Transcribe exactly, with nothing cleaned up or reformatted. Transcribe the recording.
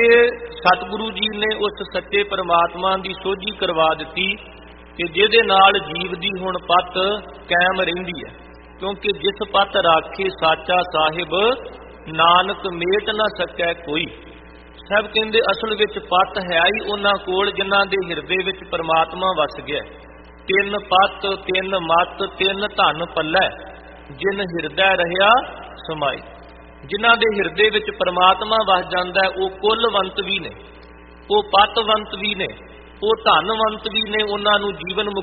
सतगुरु जी ने उस सच्चे परमात्मा की सोझी करवा दी कि जिहदे नाल जीव की हुण पत कायम रहिंदी है, क्योंकि जिस पत राखे साचा साहिब नानक मेट न सकै कोई। सब कहते असल विच पत है ही उन्हां कोल जिन्हां दे हिरदे विच परमात्मा वस गया। तिन पत तिन मत तिन धन पल्लै जिन हिरदै रहिया समाई। जिन्हां दे हिरदे विच परमात्मा वस जांदा है, वो कुलवंत भी ने, वो पतवंत भी ने, वो धनवंत भी ने, उन्हां नूं जीवन